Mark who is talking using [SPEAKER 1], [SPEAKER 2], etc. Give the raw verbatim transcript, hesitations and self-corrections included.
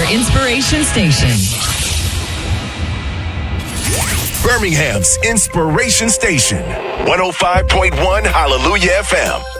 [SPEAKER 1] your inspiration station.
[SPEAKER 2] Birmingham's inspiration station. one oh five point one Hallelujah F M.